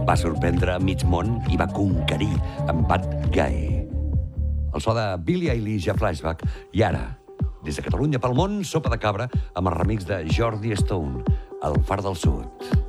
Va sorprendre mig món i va conquerir amb Bad Guy. El so de Billie Eilish a Flashback. I ara, des de Catalunya pel món, Sopa de Cabra amb el remix de Jordi Stone, El far del sud.